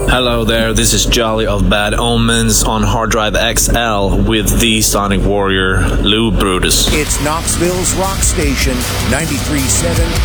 Hello there, this is Jolly of Bad Omens on Hard Drive XL with the Sonic Warrior, Lou Brutus. It's Knoxville's rock station, 93.7